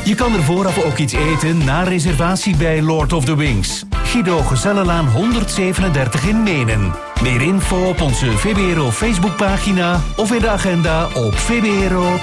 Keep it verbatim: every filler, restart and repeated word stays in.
Je kan er vooraf ook iets eten na reservatie bij Lord of the Wings. Guido Gezellenlaan honderdzevenendertig in Menen. Meer info op onze V B R O Facebookpagina of in de agenda op v b r o